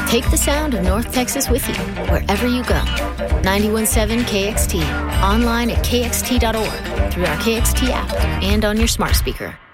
Take the sound of North Texas with you, wherever you go. 91.7 KXT, online at kxt.org, through our KXT app, and on your smart speaker.